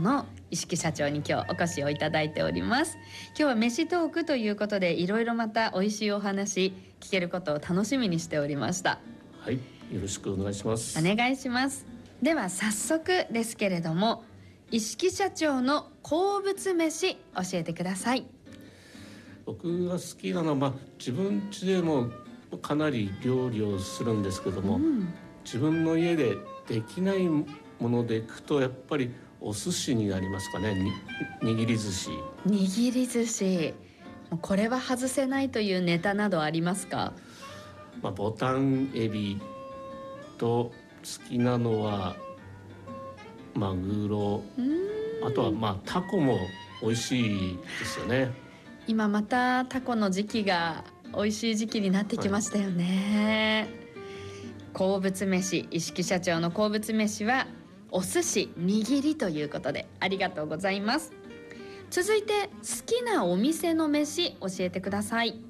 の石木社長に今日お越しをいただいております。今日は飯トークということで、いろいろまた美味しいお話聞けることを楽しみにしておりました。 はい、よろしくお願いします。 お願いします。では早速ですけれども、石木社長の好物飯教えてください。 僕が好きなのは、自分家でもかなり料理をするんですけども、自分の家でできないものでいくとやっぱりお寿司になりますかね。握り寿司。 握り寿司、これは外せないというネタなどありますか？ ボタンエビと、好きなのはマグロ、あとはタコも美味しいですよね。 今またタコの時期が美味しい時期になってきましたよね。好物飯、石木社長の好物飯はお寿司握りということで、ありがとうございます。続いて好きなお店の飯教えてください。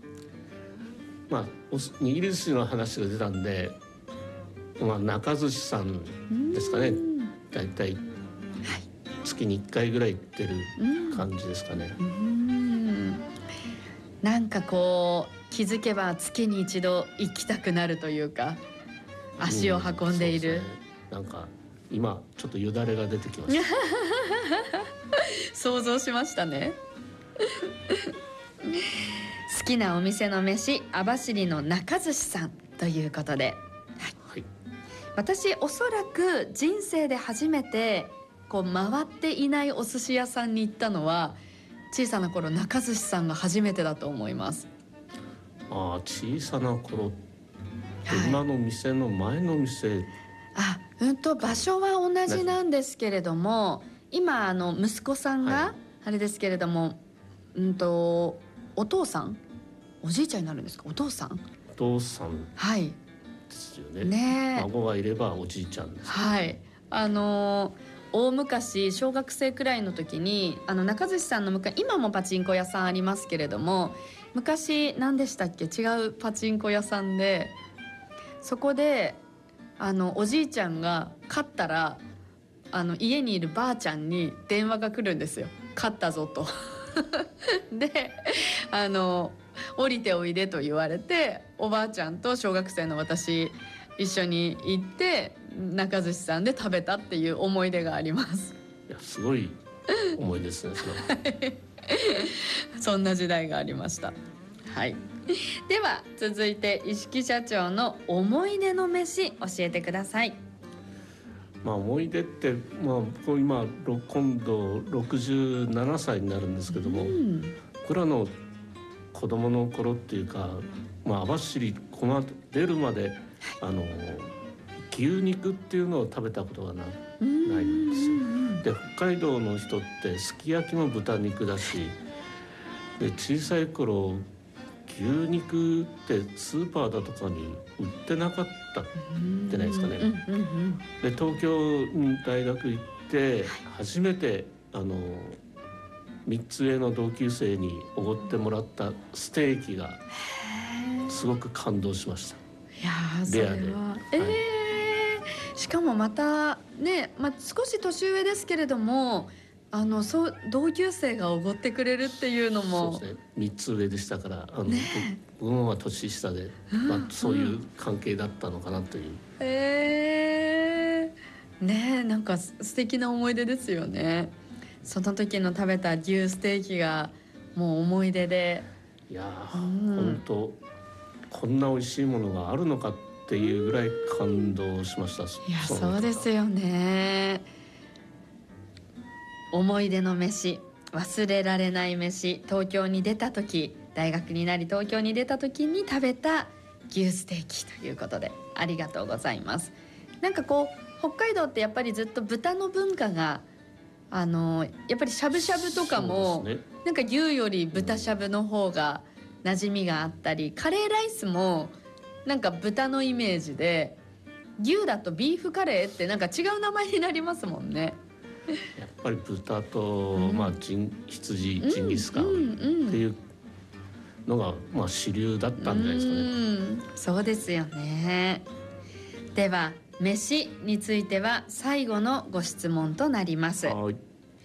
握り寿司の話が出たんで、中寿司さんですかね。だいたい月に1回ぐらい行ってる感じですかね。 なんかこう気づけば月に一度行きたくなるというか、足を運んでいる、 なんか今ちょっとよだれが出てきました想像しましたね好きなお店の飯、網走の中寿司さんということで、はい、私おそらく人生で初めてこう回っていないお寿司屋さんに行ったのは、小さな頃中寿司さんが初めてだと思います。 小さな頃って、今の店の前の店、 場所は同じなんですけれども、今息子さんがあれですけれども、お父さん、おじいちゃんになるんですか？お父さんはいですよね。孫がいればおじいちゃんです、 はい。大昔小学生くらいの時に中寿司さんの向かい、今もパチンコ屋さんありますけれども、昔何でしたっけ、違うパチンコ屋さんで、そこでおじいちゃんが勝ったら家にいるばあちゃんに電話が来るんですよ。勝ったぞとで降りておいでと言われて、おばあちゃんと小学生の私一緒に行って中寿司さんで食べたっていう思い出があります。 いや、すごい思いですねそれそんな時代がありました。はい。では続いて石木社長の思い出の飯教えてください。 思い出って、僕今今度67歳になるんですけども、僕らの子供の頃っていうか、網走出るまで牛肉っていうのを食べたことがないんですよ。で、北海道の人ってすき焼きも豚肉だし、で小さい頃牛肉ってスーパーだとかに売ってなかったじゃないですかね。で東京に大学行って初めて3つ上の同級生におごってもらったステーキがすごく感動しました。 いや、それはしかもまたね、少し年上ですけれども、同級生がおごってくれるっていうのも、 そうですね、3つ上でしたから、僕のは年下で、そういう関係だったのかなという。 なんか素敵な思い出ですよね。その時の食べた牛ステーキがもう思い出で、 いや本当こんな美味しいものがあるのかっていうぐらい感動しました。 いや、そうですよね。思い出の飯、忘れられない飯、東京に出た時、大学になり東京に出た時に食べた牛ステーキということで、ありがとうございます。なんかこう北海道ってやっぱりずっと豚の文化がやっぱりしゃぶしゃぶとかも、なんか牛より豚しゃぶの方が馴染みがあったり、カレーライスもなんか豚のイメージで、牛だとビーフカレーってなんか違う名前になりますもんね。 やっぱり豚と、羊、ジンギスカンっていうのが、主流だったんじゃないですかね。 そうですよね。では飯については最後のご質問となります。